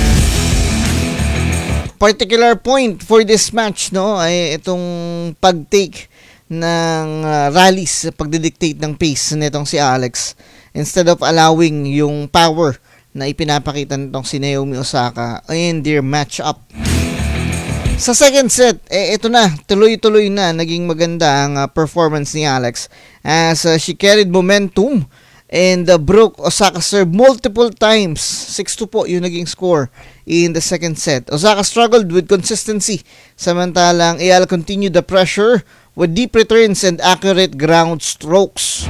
Particular point for this match, no, ay itong pag-take ng uh, rallies, pagdidictate ng pace nitong si Alex instead of allowing yung power na ipinapakita nitong si Naomi Osaka in their match-up. Sa second set, eh ito na, tuloy-tuloy na naging maganda ang uh, performance ni Alex as uh, she carried momentum and uh, broke Osaka serve multiple times. six two po yung naging score in the second set. Osaka struggled with consistency, samantalang Ayala continued the pressure with deep returns and accurate ground strokes.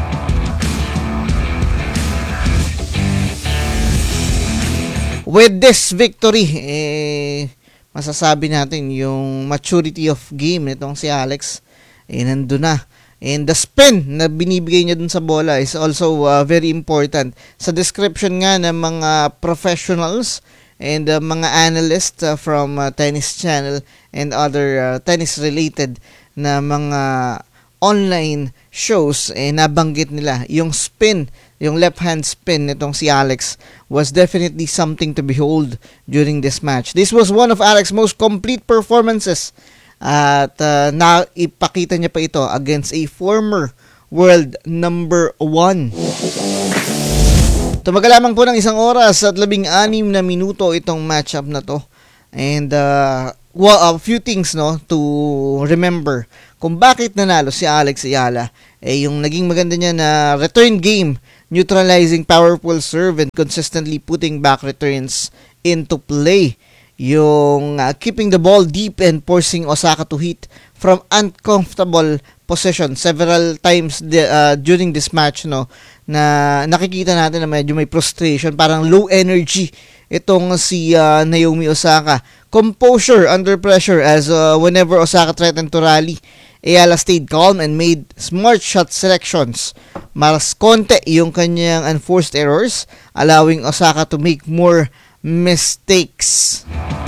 With this victory, eh, masasabi natin yung maturity of game nitong si Alex, eh, nandun na. And the spin na binibigay niya dun sa bola is also uh, very important. Sa description nga ng mga professionals and uh, mga analysts uh, from uh, Tennis Channel and other uh, tennis-related na mga online shows, eh, nabanggit nila yung spin, yung left-hand spin nitong si Alex was definitely something to behold during this match. This was one of Alex's most complete performances. At uh, naipakita niya pa ito against a former world number one. Tumagal lamang po ng isang oras at labing anim na minuto itong matchup na to. And uh, well, a few things no to remember kung bakit nanalo si Alex Ayala. Eh, yung naging maganda niya na return game, neutralizing powerful serve and consistently putting back returns into play. Yung uh, keeping the ball deep and forcing Osaka to hit from uncomfortable position several times de, uh, during this match, no, na nakikita natin na medyo may frustration, parang low energy itong si uh, Naomi Osaka. Composure under pressure as uh, whenever Osaka threatened to rally, Ayala stayed calm and made smart shot selections. Mas konti yung kanyang unforced errors, allowing Osaka to make more mistakes.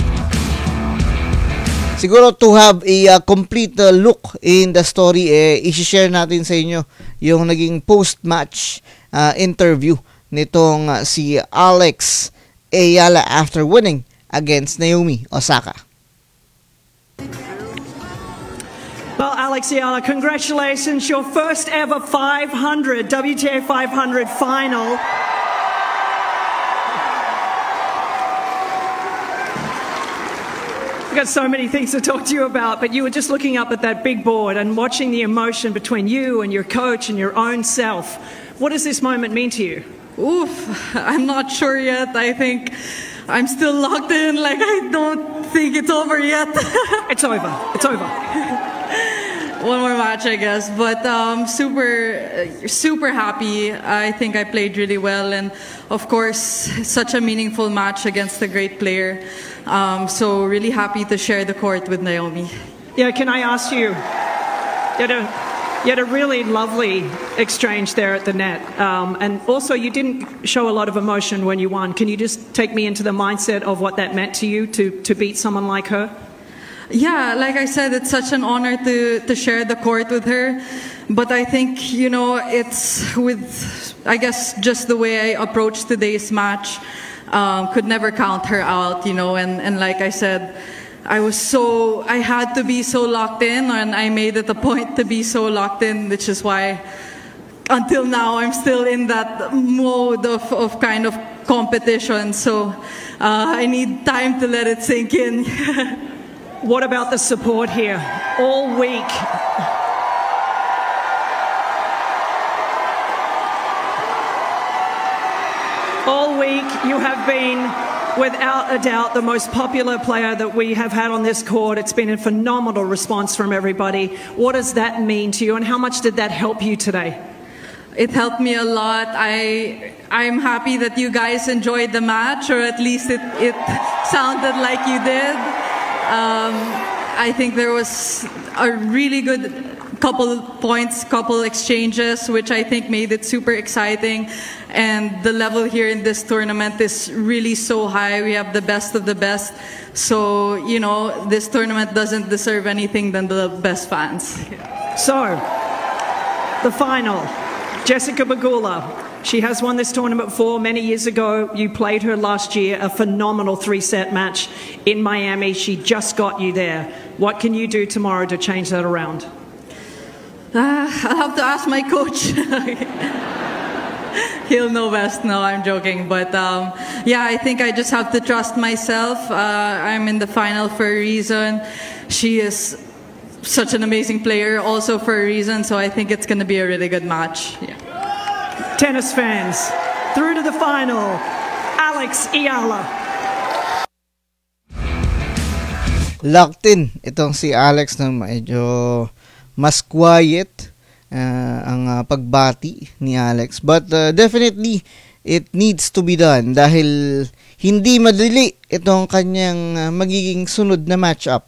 Siguro to have a uh, complete uh, look in the story, eh, i-share natin sa inyo yung naging post-match uh, interview nitong uh, si Alex Ayala after winning against Naomi Osaka.
Well, Alex Ayala, congratulations, your first ever five hundred W T A five hundred final. I've got so many things to talk to you about, but you were just looking up at that big board and watching the emotion between you and your coach and your own self. What does this moment mean to you?
Oof, I'm not sure yet. I think I'm still locked in. Like, I don't think it's over yet.
It's over. It's over.
One more match, I guess. But um, super, super happy. I think I played really well. And, of course, such a meaningful match against a great player. Um, so really happy to share the court with Naomi.
Yeah, can I ask you, you had a, you had a really lovely exchange there at the net. Um, and also you didn't show a lot of emotion when you won. Can you just take me into the mindset of what that meant to you to, to beat someone like her?
Yeah, like I said, it's such an honor to, to share the court with her. But I think, you know, it's with, I guess, just the way I approached today's match. Um, could never count her out, you know, and, and like I said, I was so, I had to be so locked in, and I made it a point to be so locked in, which is why until now I'm still in that mode of, of kind of competition. So uh, I need time to let it sink in.
What about the support here? All week, all week you have been, without a doubt, the most popular player that we have had on this court. It's been a phenomenal response from everybody. What does that mean to you, and how much did that help you today?
It helped me a lot. I, I'm happy that you guys enjoyed the match, or at least it, it sounded like you did. Um, I think there was a really good couple points, couple exchanges, which I think made it super exciting. And the level here in this tournament is really so high. We have the best of the best. So, you know, this tournament doesn't deserve anything than the best fans.
So, the final, Jessica Pegula. She has won this tournament before. Many years ago, you played her last year, a phenomenal three-set match in Miami. She just got you there. What can you do tomorrow to change that around?
Uh, I'll have to ask my coach. He'll know best. No, I'm joking. But um, yeah, I think I just have to trust myself. Uh, I'm in the final for a reason. She is such an amazing player also for a reason. So I think it's going to be a really good match. Yeah.
Tennis fans, through to the final, Alex Ayala.
Locked in itong si Alex na medyo mas quiet uh, ang uh, pagbati ni Alex, but uh, definitely it needs to be done dahil hindi madali itong kanyang uh, magiging sunod na matchup.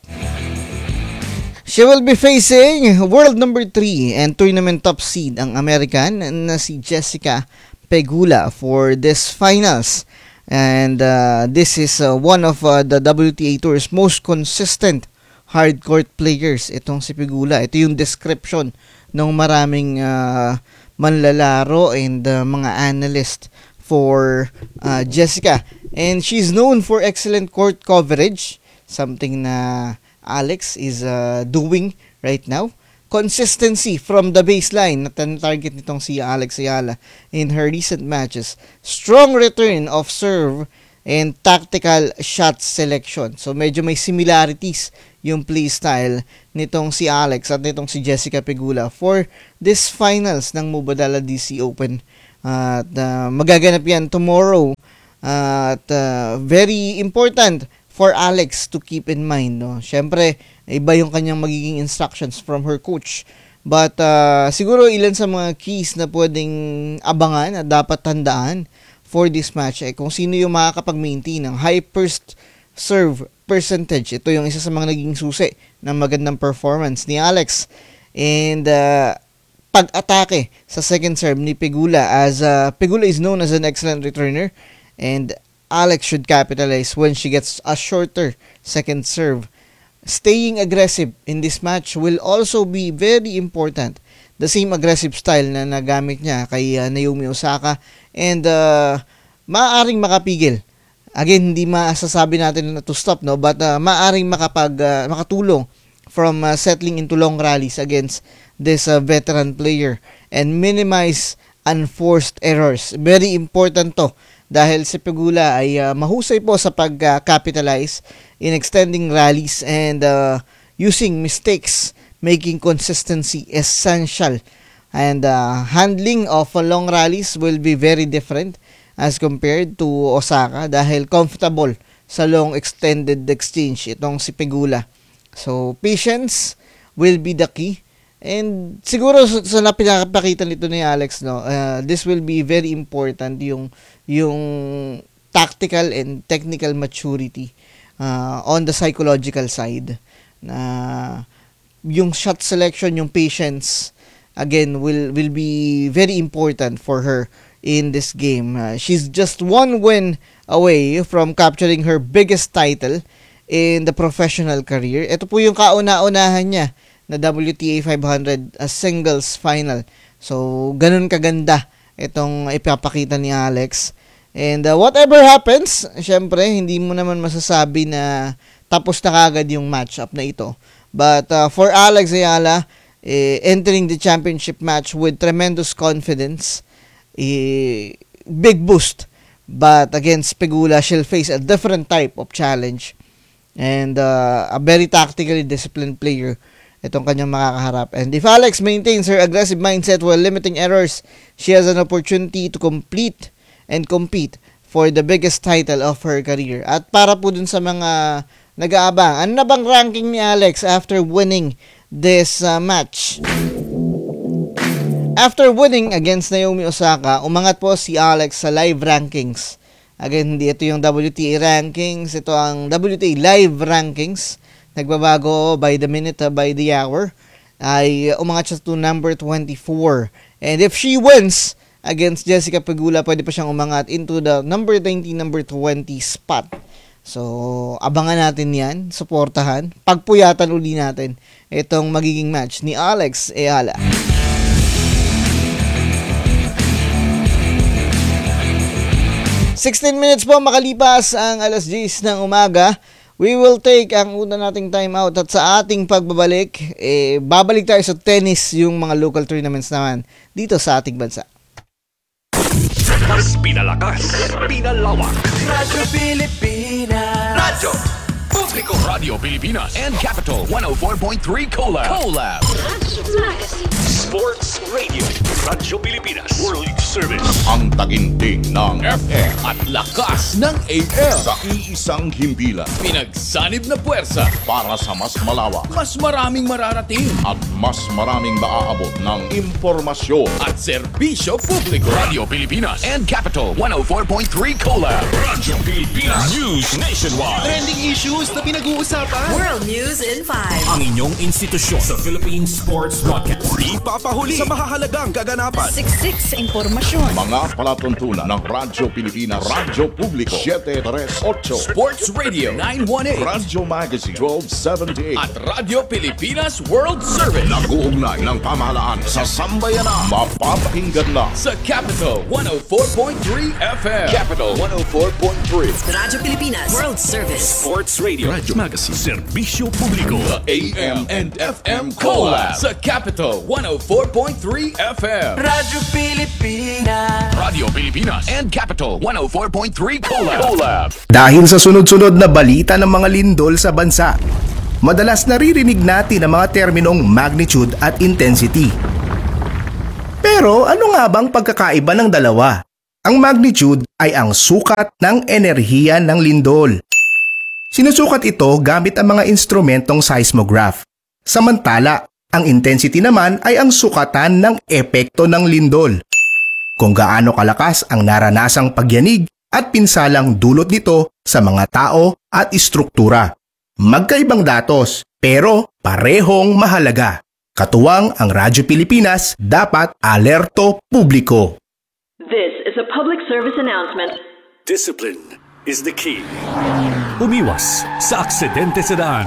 She will be facing world number three and tournament top seed ang American na si Jessica Pegula for this finals. And uh, this is uh, one of uh, the W T A Tour's most consistent hardcourt players, itong si Pegula. Ito yung description ng maraming uh, manlalaro and uh, mga analyst for uh, Jessica. And she's known for excellent court coverage, something na Alex is uh, doing right now. Consistency from the baseline na target nitong si Alex Ayala in her recent matches. Strong return of serve and tactical shot selection. So medyo may similarities yung play style nitong si Alex at nitong si Jessica Pegula for this finals ng Mubadala D C Open. Uh, at uh, magaganap yan tomorrow. Uh, at uh, very important for Alex to keep in mind, no? Syempre, iba yung kanyang magiging instructions from her coach. But uh, siguro ilan sa mga keys na pwedeng abangan at dapat tandaan for this match ay kung sino yung makakapag-maintain ng high first serve percentage. Ito yung isa sa mga naging susi ng magandang performance ni Alex. And uh, pag-atake sa second serve ni Pegula, as uh, Pegula is known as an excellent returner, and Alex should capitalize when she gets a shorter second serve. Staying aggressive in this match will also be very important. The same aggressive style na nagamit niya kay uh, Naomi Osaka, and uh, maaaring makapigil. Again, hindi masasabi natin na to stop, no, but uh, maaaring makapag uh, makatulong from uh, settling into long rallies against this uh, veteran player and minimize unforced errors. Very important to. Dahil si Pegula ay uh, mahusay po sa pag-capitalize uh, in extending rallies and uh, using mistakes, making consistency essential. And uh, handling of uh, long rallies will be very different as compared to Osaka dahil comfortable sa long extended exchange itong si Pegula. So, patience will be the key. And siguro sa, sa napinapakita nito ni Alex, no, uh, this will be very important yung yung tactical and technical maturity uh, on the psychological side. Na uh, yung shot selection, yung patience, again will will be very important for her in this game. Uh, she's just one win away from capturing her biggest title in the professional career. Ito po yung kauna-unahan niya na W T A five hundred uh, singles final. So, ganun kaganda itong ipapakita ni Alex. And uh, whatever happens, syempre, hindi mo naman masasabi na tapos na kagad yung matchup na ito. But uh, for Alex Ayala, eh, entering the championship match with tremendous confidence, eh, big boost. But against Pegula, she'll face a different type of challenge. And uh, a very tactically disciplined player itong kanyang makakaharap. And if Alex maintains her aggressive mindset while limiting errors, she has an opportunity to complete and compete for the biggest title of her career. At para po dun sa mga nag-aabang, ano na bang ranking ni Alex after winning this uh, match? After winning against Naomi Osaka, umangat po si Alex sa live rankings. Again, hindi ito yung W T A rankings, ito ang W T A live rankings. Nagbabago by the minute, uh, by the hour. Ay umangat siya to number twenty-four. And if she wins against Jessica Pegula, pwede pa siyang umangat into the number nineteen, number twenty spot. So, abangan natin yan, suportahan, pagpuyatan uli natin itong magiging match ni Alex Ayala. sixteen minutes po makalipas ang alas diyes ng umaga. We will take ang una nating time out at sa ating pagbabalik, eh, babalik tayo sa tennis, yung mga local tournaments naman dito sa ating bansa.
Mas pinalakas, pinalawak.
Radyo Pilipinas.
Radyo Publiko Radio Pilipinas and Capital one oh four point three Collab. Collab. Sports Radio. Radyo Pilipinas. World Service.
Ang taginting ng F M at lakas ng A M sa iisang himpilan. Pinagsanib na puwersa para sa mas malawak, mas maraming mararating at mas maraming maaabot ng impormasyon at serbisyo publiko.
Radio Pilipinas and Capital one oh four point three Collab. Radyo Pilipinas. News Nationwide.
Trending issues na pinag-uusapan.
World News in five.
Ang inyong institusyon sa Philippine Sports Broadcast. Di papahuli sa mahahalagang kaganapan.
Siksik sa impormasyon.
Mga palatuntunan ng Radyo Pilipinas, Radyo Publiko seven thirty-eight,
Sports Radio nine eighteen,
Radyo Magazine twelve seventy-eight
at Radyo Pilipinas World Service.
Nag-uugnay ng pamahalaan sa sambayanan. Mapapakinggan na
sa Capital one oh four point three F M. Capital one oh four point three.
Radyo Pilipinas World Service.
Sports Radio, Radyo Magazine, Serbisyo Publiko. The A M and F M Collab sa Capital one oh four point three F M.
Radyo Pilipinas.
Radio Pilipinas and Capital one oh four point three Collab. Collab.
Dahil sa sunod-sunod na balita ng mga lindol sa bansa, madalas naririnig natin ang mga terminong magnitude at intensity. Pero ano nga bang pagkakaiba ng dalawa? Ang magnitude ay ang sukat ng enerhiya ng lindol. Sinusukat ito gamit ang mga instrumentong seismograph. Samantala, ang intensity naman ay ang sukatan ng epekto ng lindol. Kung gaano kalakas ang naranasang pagyanig at pinsalang dulot nito sa mga tao at istruktura. Magkaibang datos pero parehong mahalaga. Katuwang ang Radyo Pilipinas, dapat alerto publiko.
This is a public service announcement.
Discipline is the key. Umiwas sa aksidente sa daan.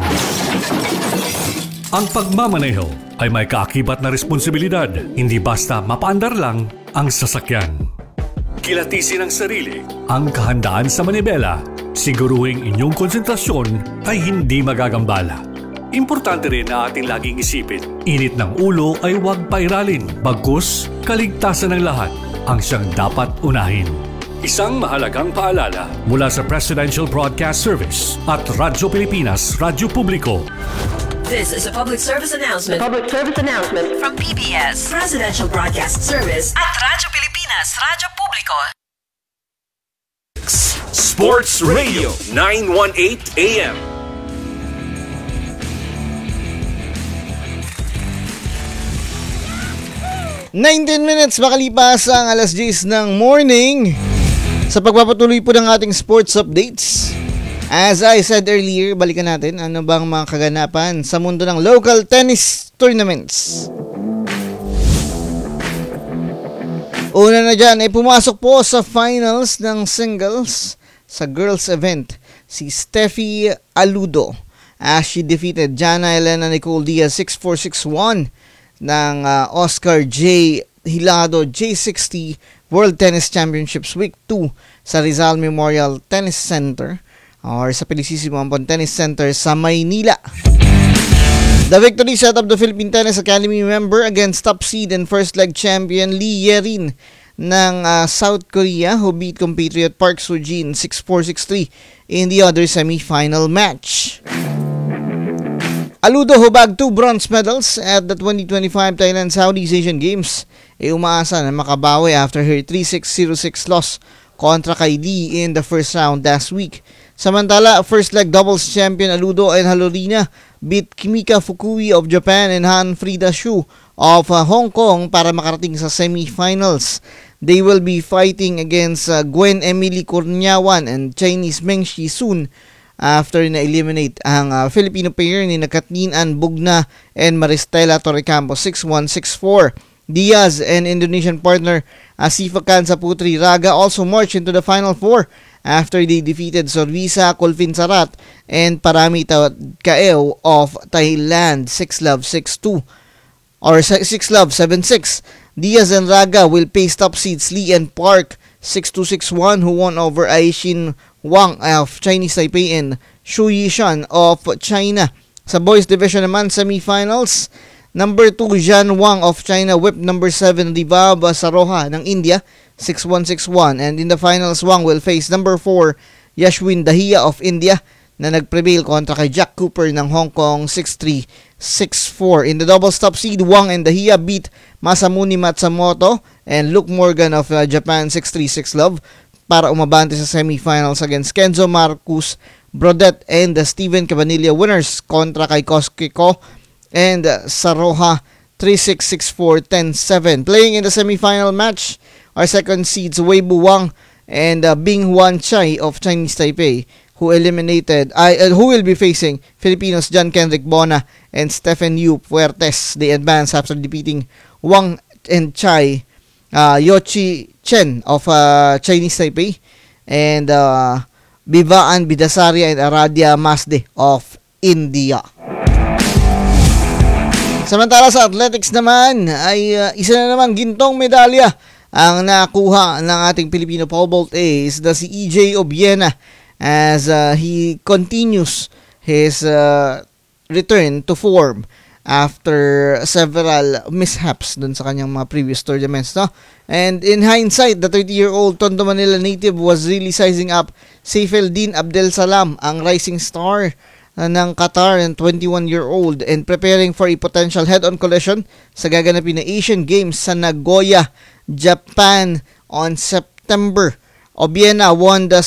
Ang pagmamaneho ay may kaakibat na responsibilidad, hindi basta mapaandar lang ang sasakyan. Kilatisin ang sarili, ang kahandaan sa manibela, siguruhing inyong konsentrasyon ay hindi magagambala. Importante rin na ating laging isipin, init ng ulo ay huwag pairalin, bagkus kaligtasan ng lahat ang siyang dapat unahin. Isang mahalagang paalala mula sa Presidential Broadcast Service at Radyo Pilipinas, Radyo Publiko.
This is a public service announcement.
Public service announcement
From P B S, Presidential Broadcast Service at Radyo Pilipinas, Radyo Publiko.
Sports Radio nine eighteen A M.
nineteen minutes makalipas ang alas diyes ng morning sa pagpapatuloy po ng ating sports updates. As I said earlier, balikan natin ano bang mga kaganapan sa mundo ng local tennis tournaments. Una na dyan ay pumasok po sa finals ng singles sa girls event si Steffi Aludo as she defeated Jana Elena Nicole Diaz six four six one ng uh, Oscar J. Hilado J sixty World Tennis Championships Week two sa Rizal Memorial Tennis Center or sa Felicissimo Ampon Tennis Center sa Maynila. The victory set up the Philippine Tennis Academy member against top seed and first leg champion Lee Yerin ng uh, South Korea who beat compatriot Park Soo-jin six four six three in the other semi-final match. Aludo, who bagged two bronze medals at the twenty twenty-five Thailand Southeast Asian Games, ay umaasa na makabawi after her three six zero six loss kontra kay Lee in the first round last week. Samantala, first leg doubles champion Aludo and Halorina beat Kimika Fukui of Japan and Han Frida Shu of uh, Hong Kong para makarating sa semi-finals. They will be fighting against uh, Gwen Emily Cornyawan and Chinese Meng Shi soon after na-eliminate ang uh, Filipino pair ni Kathleen Ann Bugna and Maristela Torrecampo six one six four. Diaz and Indonesian partner Asifa Khan Saputri Raga also marched into the final four after they defeated Sorvisa Kolfinsarat and Paramita Kaeo of Thailand six love six two or six love seven six. Diaz and Raga will face top seeds Lee and Park six two six one who won over Aishin Wang of Chinese Taipei and Shu Yishan of China. Sa boys division naman, semi-finals, number two Zhan Wang of China whipped number seven Rivab Saroha ng India six one six one, and in the finals Wang will face number four Yashwin Dahiya of India na nag-prevail kontra kay Jack Cooper ng Hong Kong six three six four. In the doubles top seed, Wang and Dahia beat Masamune Matsumoto and Luke Morgan of uh, Japan six three six love para umabante sa semifinals against Kenzo Marcus Brodet and uh, Steven Cabanilla, winners kontra kay Koskiko and uh, Saroha three six six four ten seven. Playing in the semifinal match, our second seeds Weibo Wang and uh, Bing Huan Chai of Chinese Taipei, who eliminated, uh, who will be facing Filipinos John Kendrick Bona and Stephen Yu Puertes. They advance after defeating Wang and Chai, uh, Yoshi Chen of uh, Chinese Taipei, and uh, Bivaan Bidasaria and Aradia Masde of India. Samantala sa athletics naman ay uh, isa na naman gintong medalya ang nakuha ng ating Filipino pole vault ace na si E J Obiena as uh, he continues his uh, return to form after several mishaps dun sa kanyang mga previous tournaments, no? And in hindsight, the thirty-year-old Tondo Manila native was really sizing up Saifeldin Abdel Salam, ang rising star ng Qatar and twenty-one-year-old, and preparing for a potential head-on collision sa gaganapin na Asian Games sa Nagoya, Japan on September. Obiena won the